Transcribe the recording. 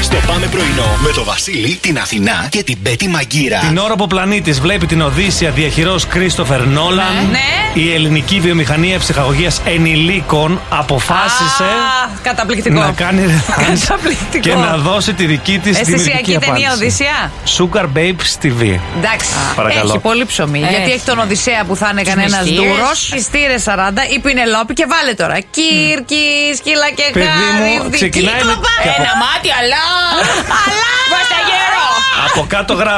Στο Πάμε Πρωινό με το Βασίλη, την Αθηνά και την Πέτη Μαγκύρα. Την ώρα που ο πλανήτης βλέπει την Οδύσσεια διαχειρός Κρίστοφερ Νόλαν, η ελληνική βιομηχανία ψυχαγωγίας ενηλίκων αποφάσισε καταπληκτικό. να κάνει και να δώσει τη δική της δημιουργική ταινία απάντηση. Οδύσσεια. Sugar Babes TV. Εντάξει, παρακαλώ. έχει πολύ ψωμί. Γιατί έχει τον Οδυσσέα που θα είναι κανένας ντούρος. Οι στήρες 40, η Πινελόπη και βάλε τώρα. Κύρκη, σκύλα και χάρη. Ξεκινάει με ένα μάτι, αλλά. Βασταγέρο! Από κάτω γράφει.